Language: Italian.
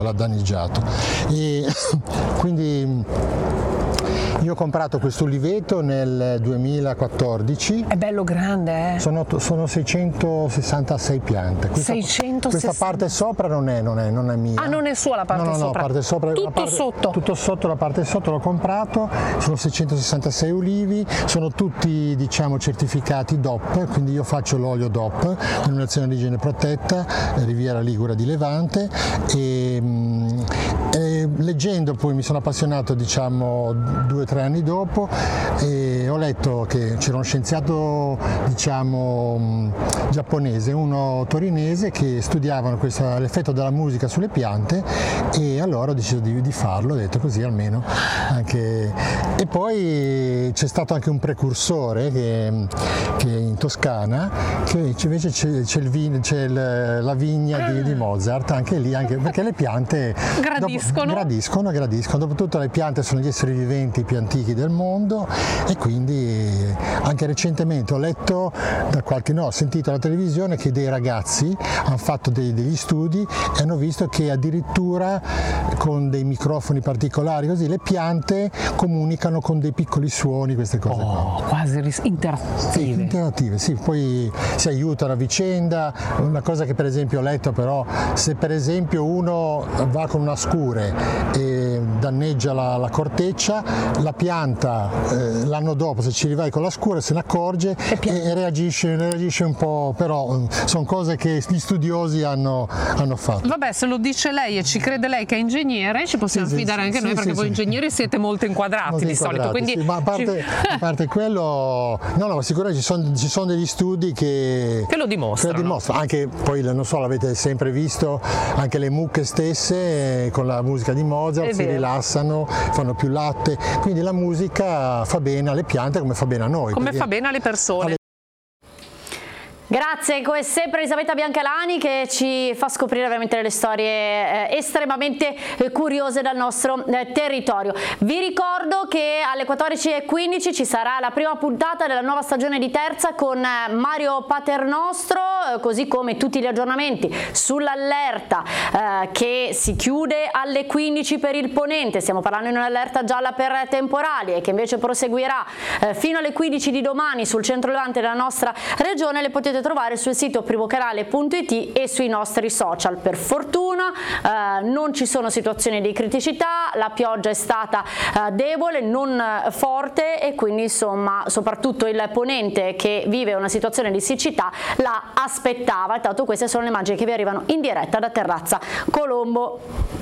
l'ha danneggiato. E quindi io ho comprato questo uliveto nel 2014. È bello grande, eh? Sono 666 piante. Questa parte sopra non è mia. Ah, non è sua la parte sopra? No, parte sopra. Tutto sotto? Tutto sotto, la parte sotto l'ho comprato, sono 666 ulivi, sono tutti diciamo certificati DOP, quindi io faccio l'olio DOP, denominazione di origine protetta, Riviera Ligure di Levante, e leggendo poi mi sono appassionato diciamo 2 o 3 anni dopo e ho letto che c'era uno scienziato diciamo giapponese, uno torinese, che studiavano l'effetto della musica sulle piante, e allora ho deciso di farlo, ho detto così almeno anche. E poi c'è stato anche un precursore che è in Toscana, che invece c'è la vigna di Mozart, anche lì, anche perché le piante gradiscono. Dopotutto le piante sono gli esseri viventi più antichi del mondo, e quindi anche recentemente ho sentito alla televisione che dei ragazzi hanno fatto degli studi e hanno visto che addirittura con dei microfoni particolari così le piante comunicano con dei piccoli suoni, queste cose qua. Quasi interattive. Sì, poi si aiutano a vicenda. Una cosa che per esempio ho letto, però, se per esempio uno va con una scure e danneggia la corteccia, la pianta l'anno dopo, se ci rivai con la scure, se ne accorge e reagisce un po', però sono cose che gli studiosi hanno fatto. Vabbè, se lo dice lei e ci crede lei che è ingegnere, ci possiamo fidare anche noi, perché voi ingegneri siete molto inquadrati di solito. Quindi ma a parte quello, no, sicuramente ci sono degli studi che lo dimostrano. Anche poi, non so, l'avete sempre visto, anche le mucche stesse con la musica di Mozart si rilassano, fanno più latte, quindi la musica fa bene alle piante come fa bene a noi. Come fa bene alle persone. Grazie, come sempre Elisabetta Biancalani, che ci fa scoprire veramente le storie estremamente curiose dal nostro territorio. Vi ricordo che alle 14:15 ci sarà la prima puntata della nuova stagione di Terza con Mario Paternostro, così come tutti gli aggiornamenti sull'allerta che si chiude alle 15 per il Ponente. Stiamo parlando di un'allerta gialla per temporali e che invece proseguirà fino alle 15 di domani sul centro levante della nostra regione. Le potete trovare sul sito primocanale.it e sui nostri social. Per fortuna non ci sono situazioni di criticità, la pioggia è stata debole, non forte, e quindi insomma soprattutto il Ponente, che vive una situazione di siccità, la aspettava. Tanto queste sono le immagini che vi arrivano in diretta da Terrazza Colombo.